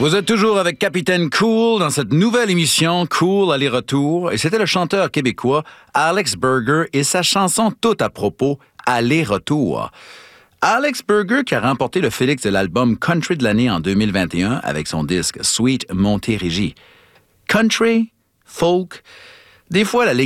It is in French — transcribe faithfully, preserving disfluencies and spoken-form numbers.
Vous êtes toujours avec Capitaine Cool dans cette nouvelle émission Cool Aller-Retour et c'était le chanteur québécois Alex Burger et sa chanson Tout à propos Aller-Retour. Alex Burger qui a remporté le Félix de l'album Country de l'année en deux mille vingt et un avec son disque Sweet Montérégie. Country, folk, des fois la ligne